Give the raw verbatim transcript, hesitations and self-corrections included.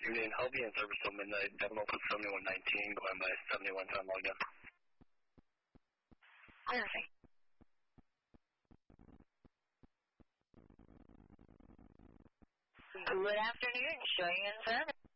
Evening, I'll be in service till midnight. Devil Open seventy-one nineteen, going by seventy-one time log in. Perfect. Good afternoon, showing in service.